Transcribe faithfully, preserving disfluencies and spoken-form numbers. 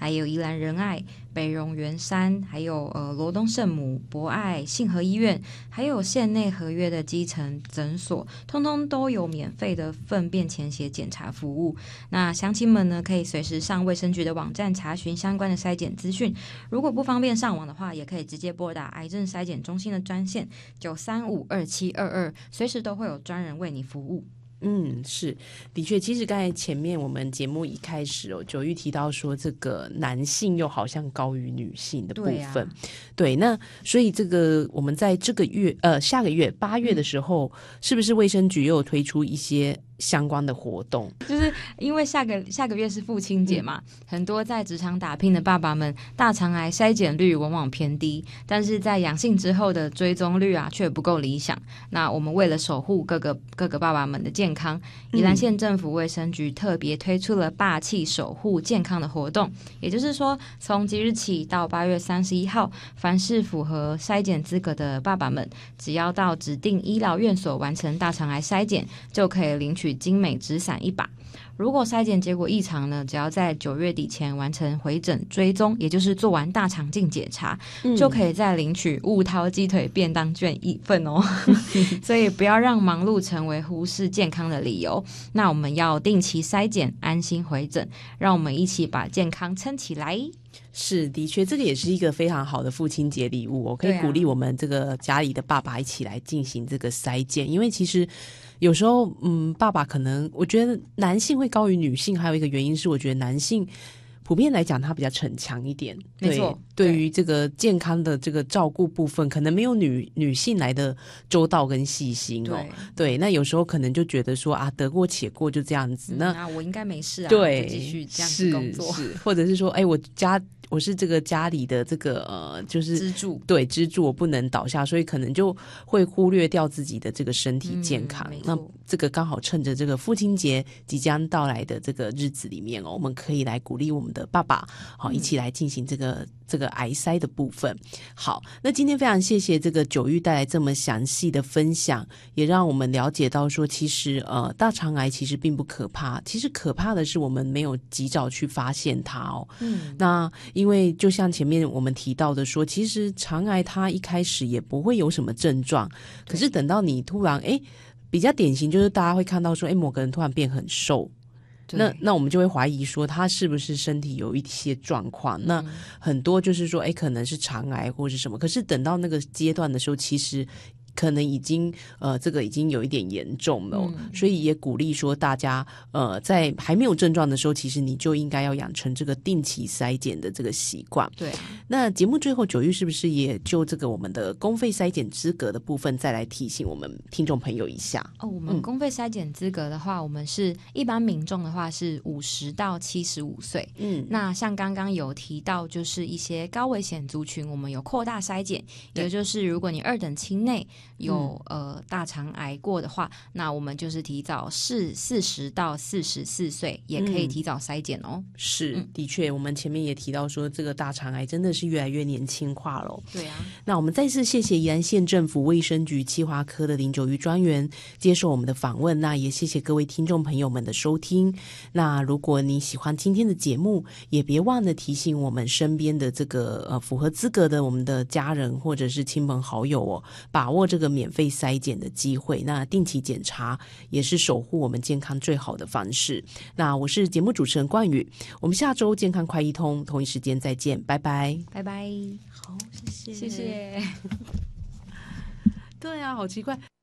还有宜兰仁爱、北荣圆山，还有呃罗东圣母、博爱、信和医院，还有县内合约的基层诊所，通通都有免费的粪便潜血检查服务。那乡亲们呢，可以随时上卫生局的网站查询相关的筛检资讯。如果不方便上网的话，也可以直接拨打癌症筛检中心的专线九三五二七二二，随时都会有专人为你服务。 嗯，是，的确，其实刚才前面我们节目一开始哦，九玉提到说这个男性又好像高于女性的部分，对、啊、对，那所以这个我们在这个月呃下个月八月的时候、嗯，是不是卫生局又有推出一些相关的活动？ 就是因为下个下个月是父亲节嘛、嗯，很多在职场打拼的爸爸们，大肠癌筛检率往往偏低，但是在阳性之后的追踪率啊却不够理想。那我们为了守护各个各个爸爸们的健康，宜兰县政府卫生局特别推出了霸气守护健康的活动，也就是说，从即日起到八月三十一号，凡是符合筛检资格的爸爸们，只要到指定医疗院所完成大肠癌筛检，就可以领取精美纸伞一把。如果筛检结果异常呢，只要在九月底前完成回诊追踪，也就是做完大肠镜检查、嗯、就可以再领取雾涛鸡腿便当券一份哦所以不要让忙碌成为忽视健康的理由，那我们要定期筛检，安心回诊，让我们一起把健康撑起来。 是，的确，这个也是一个非常好的父亲节礼物，我可以鼓励我们这个家里的爸爸一起来进行这个筛检，因为其实有时候嗯，爸爸可能我觉得男性会高于女性，还有一个原因是我觉得男性普遍来讲他比较逞强一点， 没错， 对于这个健康的这个照顾部分可能没有女女性来的周到跟细心哦。对，对，那有时候可能就觉得说啊，得过且过就这样子， 嗯、 那啊我应该没事啊， 对， 就继续这样子工作， 是是，或者是说哎，我家我是这个家里的这个呃，就是支柱，对， 支柱，我不能倒下，所以可能就会忽略掉自己的这个身体健康。嗯、那这个刚好趁着这个父亲节即将到来的这个日子里面哦，我们可以来鼓励我们的爸爸，好、嗯，一起来进行这个这个癌筛的部分。好，那今天非常谢谢这个九玉带来这么详细的分享，也让我们了解到说，其实呃，大肠癌其实并不可怕，其实可怕的是我们没有及早去发现它哦。嗯，那因为就像前面我们提到的说，其实肠癌它一开始也不会有什么症状，可是等到你突然哎，比较典型就是大家会看到说，哎，某个人突然变很瘦。那那我们就会怀疑说他是不是身体有一些状况、嗯、那很多就是说哎，可能是肠癌或是什么，可是等到那个阶段的时候其实可能已经呃这个已经有一点严重了、哦嗯、所以也鼓励说大家呃在还没有症状的时候，其实你就应该要养成这个定期筛检的这个习惯。 对、啊， 那节目最后九玉是不是也就这个我们的公费筛检资格的部分再来提醒我们听众朋友一下？ 哦，我们公费筛检资格的话、嗯、我们是一般民众的话是五十到七十五岁，嗯，那像刚刚有提到就是一些高危险族群，我们有扩大筛检，也就是如果你二等亲内有、嗯、呃大肠癌过的话，那我们就是提早四四十到四十四岁也可以提早筛检哦。 嗯、是、嗯，的确，我们前面也提到说，这个大肠癌真的是越来越年轻化了。 对啊， 那我们再次谢谢宜兰县政府卫生局企划科的林九玉专员接受我们的访问，那也谢谢各位听众朋友们的收听。那如果你喜欢今天的节目，也别忘了提醒我们身边的这个呃符合资格的我们的家人或者是亲朋好友哦，把握这个免费筛检的机会，那定期检查也是守护我们健康最好的方式。那我是节目主持人冠宇，我们下周健康快一通同一时间再见，拜拜拜拜。 好，谢谢谢谢对啊，好奇怪。